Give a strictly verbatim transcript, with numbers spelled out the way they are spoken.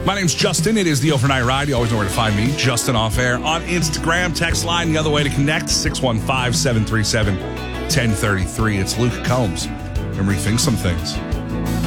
My name's Justin. It is the Overnight Ride. You always know where to find me, Justin Off Air, on Instagram. Text line, the other way to connect, six one five, seven three seven, one zero three three. It's Luke Combs and Rethink Some Things.